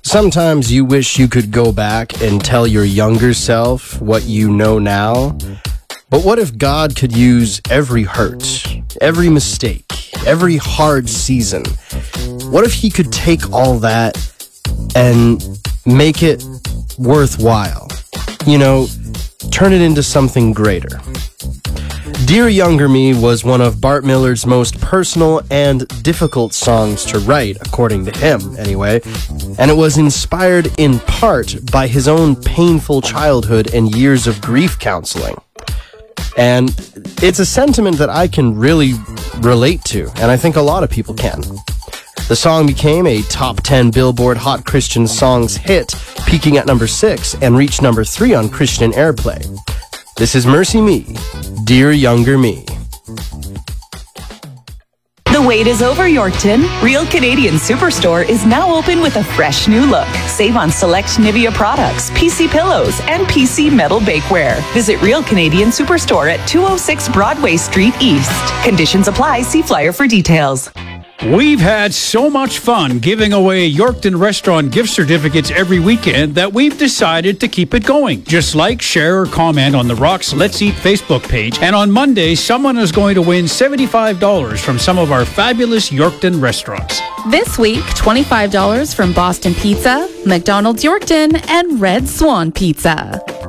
Sometimes you wish you could go back and tell your younger self what you know now. But what if God could use every hurt, every mistake, every hard season? What if he could take all that and make it worthwhile? You know, turn it into something greater. Dear Younger Me was one of Bart Miller's most personal and difficult songs to write, according to him, anyway, and it was inspired in part by his own painful childhood and years of grief counseling. And it's a sentiment that I can really relate to, and I think a lot of people can. The song became a top 10 Billboard Hot Christian Songs hit, peaking at number 6 and reached number 3 on Christian Airplay. This is Mercy Me, Dear Younger Me. The wait is over, Yorkton. Real Canadian Superstore is now open with a fresh new look. Save on select Nivea products, PC pillows, and PC metal bakeware. Visit Real Canadian Superstore at 206 Broadway Street East. Conditions apply. See flyer for details. We've had so much fun giving away Yorkton Restaurant gift certificates every weekend that we've decided to keep it going. Just like, share, or comment on the Rocks Let's Eat Facebook page. And on Monday, someone is going to win $75 from some of our fabulous Yorkton restaurants. This week, $25 from Boston Pizza, McDonald's Yorkton, and Red Swan Pizza.